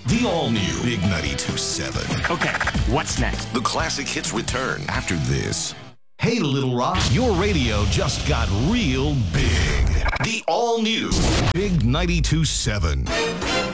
The all-new Big 92.7. Okay, what's next? The classic hits return after this. Hey, Little Rock, your radio just got real big. The all-new Big 92.7.